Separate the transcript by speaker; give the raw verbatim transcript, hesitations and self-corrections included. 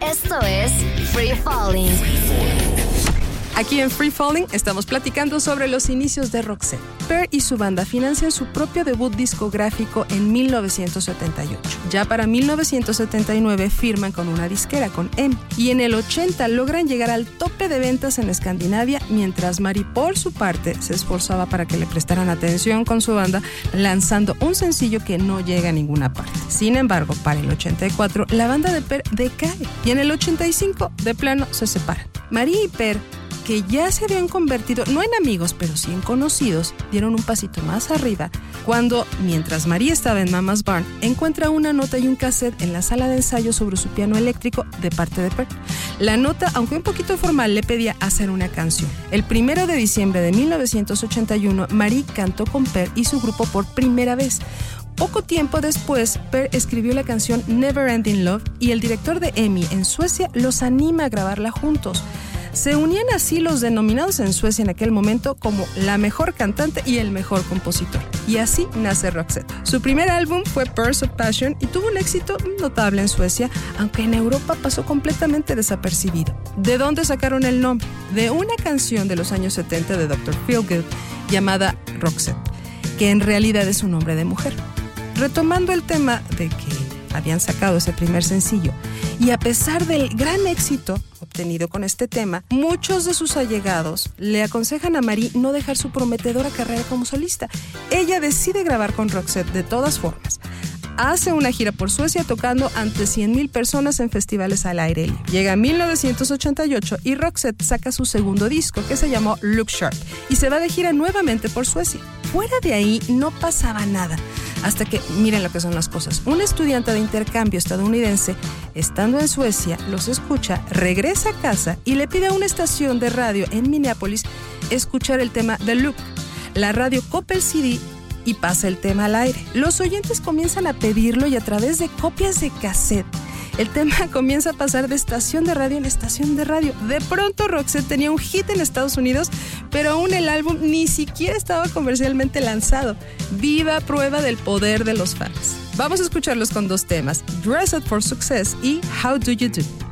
Speaker 1: Esto es Free Falling.
Speaker 2: Aquí en Free Falling estamos platicando sobre los inicios de Roxette. Pearl y su banda financian su propio debut discográfico en mil novecientos setenta y ocho. Ya para mil novecientos setenta y nueve firman con una disquera, con E M I, y en el ochenta logran llegar al tope de ventas en Escandinavia, mientras Marie, por su parte, se esforzaba para que le prestaran atención con su banda, lanzando un sencillo que no llega a ninguna parte. Sin embargo, para el ochenta y cuatro, la banda de Pearl decae, y en el ochenta y cinco, de plano, se separan. Marie y Pearl, que ya se habían convertido, no en amigos, pero sí en conocidos, dieron un pasito más arriba cuando, mientras Marie estaba en Mama's Barn, encuentra una nota y un cassette en la sala de ensayo sobre su piano eléctrico de parte de Pearl. La nota, aunque un poquito formal, le pedía hacer una canción. El primero de diciembre de mil novecientos ochenta y uno, Marie cantó con Pearl y su grupo por primera vez. Poco tiempo después, Pearl escribió la canción Never Ending Love y el director de E M I en Suecia los anima a grabarla juntos. Se unían así los denominados en Suecia en aquel momento como la mejor cantante y el mejor compositor. Y así nace Roxette. Su primer álbum fue Pearls of Passion y tuvo un éxito notable en Suecia, aunque en Europa pasó completamente desapercibido. ¿De dónde sacaron el nombre? De una canción de los años setenta de doctor Feelgood llamada Roxette, que en realidad es un nombre de mujer. Retomando el tema de que habían sacado ese primer sencillo, y a pesar del gran éxito obtenido con este tema, muchos de sus allegados le aconsejan a Marie no dejar su prometedora carrera como solista. Ella decide grabar con Roxette de todas formas. Hace una gira por Suecia tocando ante cien mil personas en festivales al aire libre. Llega mil novecientos ochenta y ocho y Roxette saca su segundo disco, que se llamó Look Sharp, y se va de gira nuevamente por Suecia. Fuera de ahí no pasaba nada, hasta que, miren lo que son las cosas, un estudiante de intercambio estadounidense, estando en Suecia, los escucha, regresa a casa y le pide a una estación de radio en Minneapolis escuchar el tema The Look. La radio copia el C D y pasa el tema al aire. Los oyentes comienzan a pedirlo y a través de copias de cassette, el tema comienza a pasar de estación de radio en estación de radio. De pronto Roxette tenía un hit en Estados Unidos, pero aún el álbum ni siquiera estaba comercialmente lanzado. Viva prueba del poder de los fans. Vamos a escucharlos con dos temas, Dress Up for Success y How Do You Do.